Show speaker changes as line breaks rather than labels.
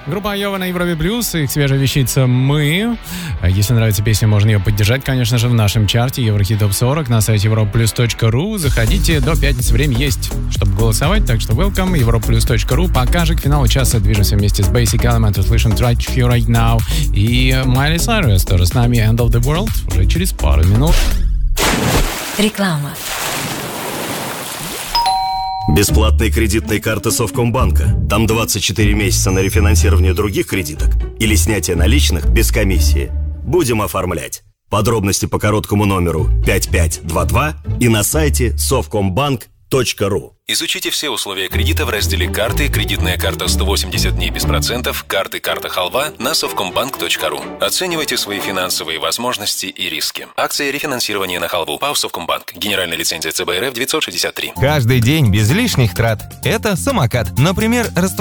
Группа Айова на Европе Плюс, их свежая вещица «Мы». Если нравится песня, можно ее поддержать, конечно же, в нашем чарте Еврохит Топ 40 на сайте europlus.ru. Заходите, до пятницы время есть, чтобы голосовать, так что welcome, europlus.ru. Пока же к финалу часа движемся вместе с Basic Element, услышим Try to Feel Right Now и Майли Сайрус тоже с нами, End of the World, уже через пару минут.
Реклама.
Бесплатные кредитные карты Совкомбанка. Там 24 месяца на рефинансирование других кредиток или снятие наличных без комиссии. Будем оформлять. Подробности по короткому номеру 5522 и на сайте совкомбанк.ру.
Изучите все условия кредита в разделе «Карты», «Кредитная карта 180 дней без процентов», «Карты», «Карта Халва» на совкомбанк.ру. Оценивайте свои финансовые возможности и риски. Акция рефинансирования на Халву. ПАО «Совкомбанк». Генеральная лицензия ЦБ РФ 963.
Каждый день без лишних трат. Это самокат. Например,